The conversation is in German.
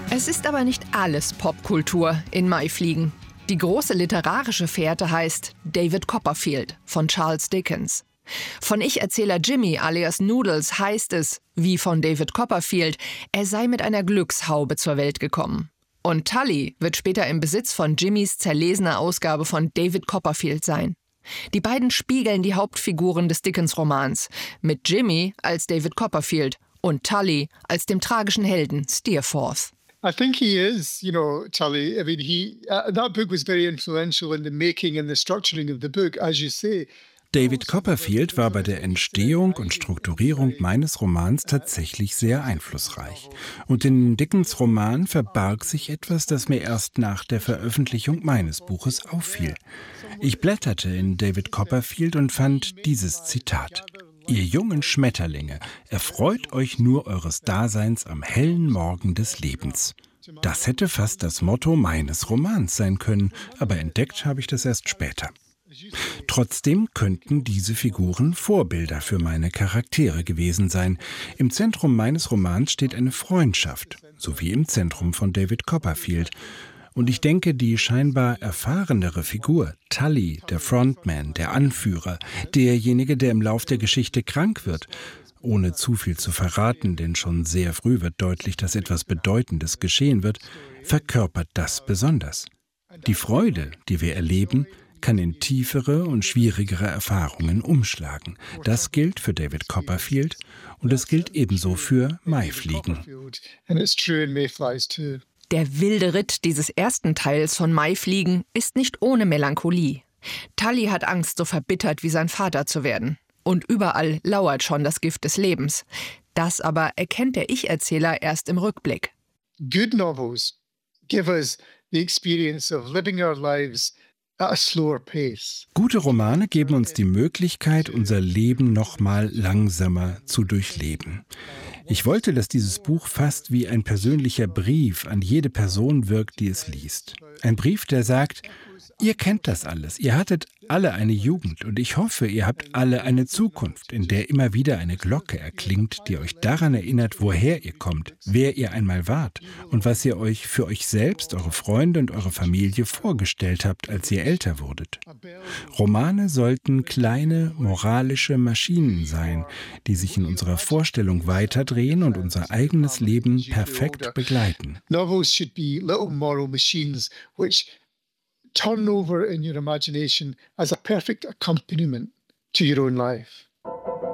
Es ist aber nicht alles Popkultur in Maifliegen. Die große literarische Fährte heißt David Copperfield von Charles Dickens. Von Ich-Erzähler Jimmy alias Noodles heißt es, wie von David Copperfield, er sei mit einer Glückshaube zur Welt gekommen. Und Tully wird später im Besitz von Jimmys zerlesener Ausgabe von David Copperfield sein. Die beiden spiegeln die Hauptfiguren des Dickens-Romans, mit Jimmy als David Copperfield und Tully als dem tragischen Helden Steerforth. I think he is, Tully. I mean, that book was very influential in the making and the structuring of the book, as you say. David Copperfield war bei der Entstehung und Strukturierung meines Romans tatsächlich sehr einflussreich. Und in Dickens Roman verbarg sich etwas, das mir erst nach der Veröffentlichung meines Buches auffiel. Ich blätterte in David Copperfield und fand dieses Zitat: »Ihr jungen Schmetterlinge, erfreut euch nur eures Daseins am hellen Morgen des Lebens.« Das hätte fast das Motto meines Romans sein können, aber entdeckt habe ich das erst später. Trotzdem könnten diese Figuren Vorbilder für meine Charaktere gewesen sein. Im Zentrum meines Romans steht eine Freundschaft, sowie im Zentrum von David Copperfield. Und ich denke, die scheinbar erfahrenere Figur, Tully, der Frontman, der Anführer, derjenige, der im Lauf der Geschichte krank wird, ohne zu viel zu verraten, denn schon sehr früh wird deutlich, dass etwas Bedeutendes geschehen wird, verkörpert das besonders. Die Freude, die wir erleben, kann in tiefere und schwierigere Erfahrungen umschlagen. Das gilt für David Copperfield und es gilt ebenso für Maifliegen. Der wilde Ritt dieses ersten Teils von Maifliegen ist nicht ohne Melancholie. Tully hat Angst, so verbittert wie sein Vater zu werden. Und überall lauert schon das Gift des Lebens. Das aber erkennt der Ich-Erzähler erst im Rückblick. Good novels give us the experience of living our lives at a slower pace. Gute Romane geben uns die Möglichkeit, unser Leben noch mal langsamer zu durchleben. Ich wollte, dass dieses Buch fast wie ein persönlicher Brief an jede Person wirkt, die es liest. Ein Brief, der sagt: Ihr kennt das alles, ihr hattet alle eine Jugend und ich hoffe, ihr habt alle eine Zukunft, in der immer wieder eine Glocke erklingt, die euch daran erinnert, woher ihr kommt, wer ihr einmal wart und was ihr euch für euch selbst, eure Freunde und eure Familie vorgestellt habt, als ihr älter wurdet. Romane sollten kleine moralische Maschinen sein, die sich in unserer Vorstellung weiterdrehen und unser eigenes Leben perfekt begleiten. Novels should be little moral machines which turn over in your imagination as a perfect accompaniment to your own life.